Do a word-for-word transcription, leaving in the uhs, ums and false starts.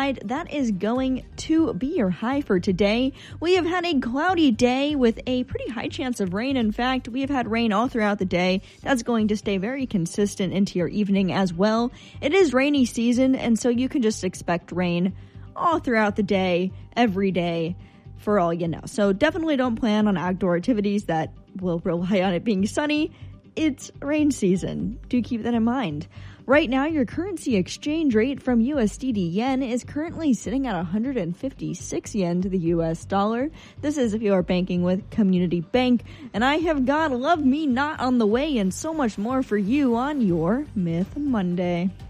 That is going to be your high for today. We have had a cloudy day with a pretty high chance of rain. In fact, we have had rain all throughout the day. That's going to stay very consistent into your evening as well. It is rainy season, and so you can just expect rain all throughout the day, every day, for all you know. So definitely don't plan on outdoor activities that will rely on it being sunny. It's rain season. Do keep that in mind. Right now, your currency exchange rate from U S D to yen is currently sitting at one hundred fifty-six yen to the U S dollar. This is if you are banking with Community Bank. And I have got Love Me Not on the way and so much more for you on your Myth Monday.